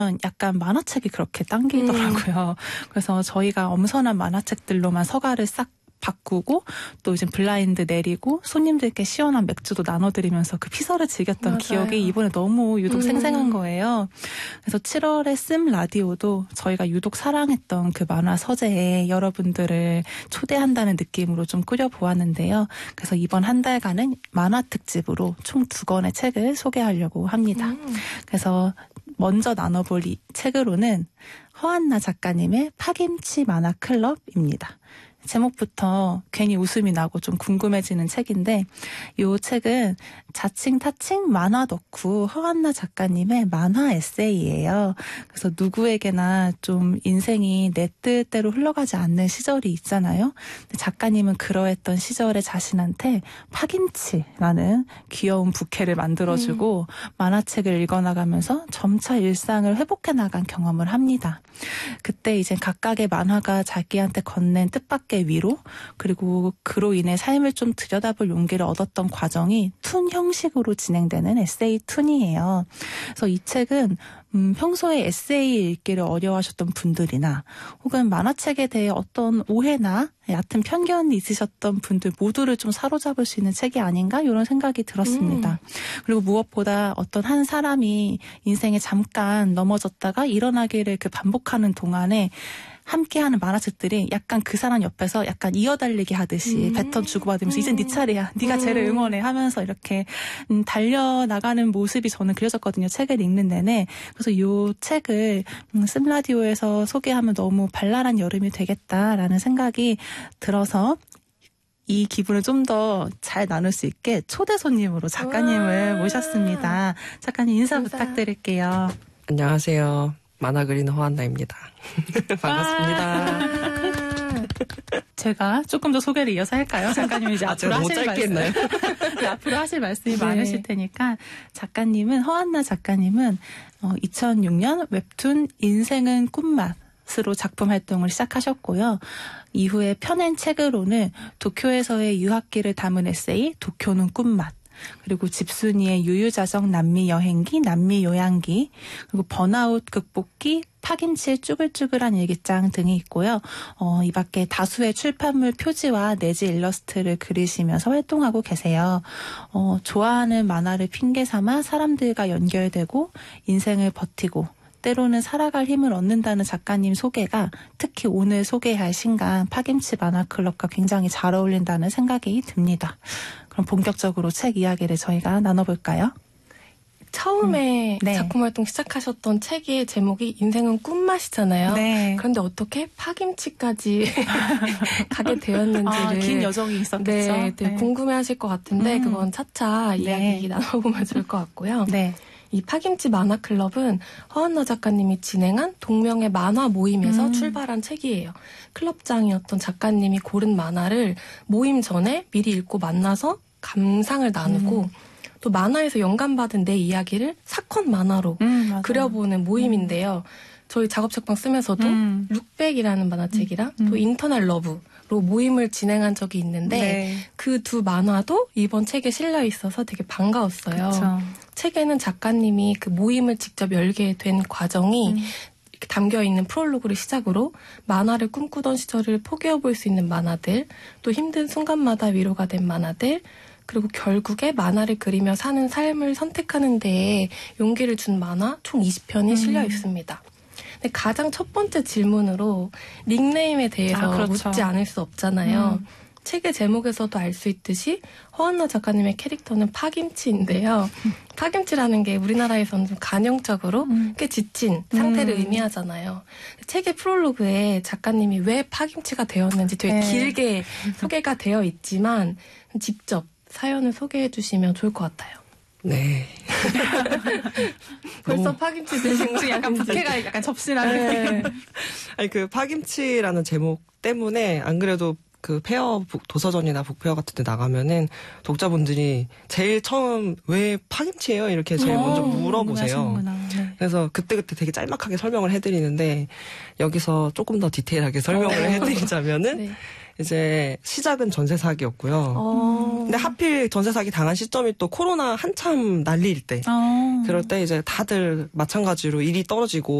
약간 만화책이 그렇게 당기더라고요. 그래서 저희가 엄선한 만화책들로만 서가를 싹 바꾸고 또 이제 블라인드 내리고 손님들께 시원한 맥주도 나눠드리면서 그 피서를 즐겼던 맞아요. 기억이 이번에 너무 유독 생생한 거예요. 그래서 7월에 씀 라디오도 저희가 유독 사랑했던 그 만화 서재에 여러분들을 초대한다는 느낌으로 좀 꾸려보았는데요. 그래서 이번 한 달간은 만화 특집으로 총 2권의 책을 소개하려고 합니다. 그래서 먼저 나눠볼 이 책으로는 허한나 작가님의 파김치 만화 클럽입니다. 제목부터 괜히 웃음이 나고 좀 궁금해지는 책인데 이 책은 자칭 타칭 만화 덕후 허한나 작가님의 만화 에세이예요. 그래서 누구에게나 좀 인생이 내 뜻대로 흘러가지 않는 시절이 있잖아요. 근데 작가님은 그러했던 시절에 자신한테 파김치라는 귀여운 부캐를 만들어주고 만화책을 읽어나가면서 점차 일상을 회복해 나간 경험을 합니다. 그때 이제 각각의 만화가 자기한테 건넨 뜻밖의 위로 그리고 그로 인해 삶을 좀 들여다볼 용기를 얻었던 과정이 툰 형식으로 진행되는 에세이 툰이에요. 그래서 이 책은 평소에 에세이 읽기를 어려워하셨던 분들이나 혹은 만화책에 대해 어떤 오해나 얕은 편견이 있으셨던 분들 모두를 좀 사로잡을 수 있는 책이 아닌가 이런 생각이 들었습니다. 그리고 무엇보다 어떤 한 사람이 인생에 잠깐 넘어졌다가 일어나기를 그 반복하는 동안에 함께하는 만화책들이 약간 그 사람 옆에서 약간 이어달리기 하듯이 배턴 주고받으면서 이젠 네 차례야. 네가 쟤를 응원해 하면서 이렇게 달려나가는 모습이 저는 그려졌거든요. 책을 읽는 내내. 그래서 이 책을 씀라디오에서 소개하면 너무 발랄한 여름이 되겠다라는 생각이 들어서 이 기분을 좀 더 잘 나눌 수 있게 초대 손님으로 작가님을 모셨습니다. 작가님 인사 부탁드릴게요. 안녕하세요. 만화 그리는 허한나입니다. 반갑습니다. 제가 조금 더 소개를 이어서 할까요? 작가님 이제 앞으로 하실 말씀. 네, 앞으로 하실 말씀이 많으실 테니까 작가님은 허한나 작가님은 2006년 웹툰 인생은 꿈맛으로 작품 활동을 시작하셨고요. 이후에 펴낸 책으로는 도쿄에서의 유학기를 담은 에세이 도쿄는 꿈맛 그리고 집순이의 유유자적 남미 여행기, 남미 요양기, 그리고 번아웃 극복기, 파김치의 쭈글쭈글한 일기장 등이 있고요. 이 밖에 다수의 출판물 표지와 내지 일러스트를 그리시면서 활동하고 계세요. 좋아하는 만화를 핑계 삼아 사람들과 연결되고 인생을 버티고 때로는 살아갈 힘을 얻는다는 작가님 소개가 특히 오늘 소개할 신간 파김치 만화클럽과 굉장히 잘 어울린다는 생각이 듭니다. 그럼 본격적으로 책 이야기를 저희가 나눠볼까요? 처음에 작품 활동 시작하셨던 책의 제목이 인생은 꿈맛이잖아요. 네. 그런데 어떻게 파김치까지 가게 되었는지를 긴 여정이 있었겠죠. 네, 궁금해하실 것 같은데 그건 차차 이야기 나눠보면 좋을 것 같고요. 네. 이 파김치 만화클럽은 허한나 작가님이 진행한 동명의 만화 모임에서 출발한 책이에요. 클럽장이었던 작가님이 고른 만화를 모임 전에 미리 읽고 만나서 감상을 나누고 또 만화에서 영감받은 내 이야기를 사건 만화로 그려보는 모임인데요. 저희 작업책방 쓰면서도 룩백이라는 만화책이랑 또 인터널 러브로 모임을 진행한 적이 있는데 그 두 만화도 이번 책에 실려 있어서 되게 반가웠어요. 그쵸. 책에는 작가님이 그 모임을 직접 열게 된 과정이 이렇게 담겨있는 프롤로그를 시작으로 만화를 꿈꾸던 시절을 포기해볼 수 있는 만화들, 또 힘든 순간마다 위로가 된 만화들, 그리고 결국에 만화를 그리며 사는 삶을 선택하는 데에 용기를 준 만화 총 20편이 실려 있습니다. 근데 가장 첫 번째 질문으로 닉네임에 대해서 묻지 않을 수 없잖아요. 책의 제목에서도 알 수 있듯이 허한나 작가님의 캐릭터는 파김치인데요. 파김치라는 게 우리나라에서는 좀 간형적으로 꽤 지친 상태를 의미하잖아요. 책의 프롤로그에 작가님이 왜 파김치가 되었는지 되게 길게 소개가 되어 있지만 직접 사연을 소개해 주시면 좋을 것 같아요. 네. 벌써 파김치 드신 거 약간 부캐가 약간 접신하는. 아니 그 파김치라는 제목 때문에 안 그래도 그 페어 도서전이나 북페어 같은 데 나가면은 독자분들이 제일 처음 왜 파김치예요? 이렇게 제일 먼저 물어보세요. 네. 그래서 그때그때 되게 짤막하게 설명을 해드리는데 여기서 조금 더 디테일하게 설명을 해드리자면은 이제 시작은 전세 사기였고요. 근데 하필 전세 사기 당한 시점이 또 코로나 한참 난리일 때. 그럴 때 이제 다들 마찬가지로 일이 떨어지고